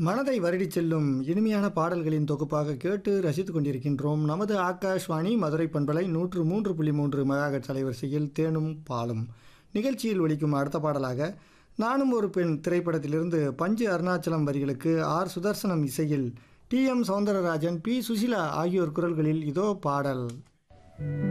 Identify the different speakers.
Speaker 1: மனதை வருடிச் செல்லும் இனிமையான பாடல்களின் தொகுப்பாக கேட்டு ரசித்துக் கொண்டிருக்கின்றோம். நமது ஆகாஷ்வாணி மதுரை பண்பலை 103.3 மெகாஹெர்ட்ஸ் அலைவரிசையில் தேனும் பாலும் நிகழ்ச்சியில் ஒலிக்கும் அடுத்த பாடலாக நானும் ஒரு பெண் திரைப்படத்திலிருந்து பஞ்சு அருணாச்சலம் வரிகளுக்கு ஆர் சுதர்சனம் இசையில் D M Soundararajan, B Susheela ஆகியோர் குரல்களில் இதோ பாடல்.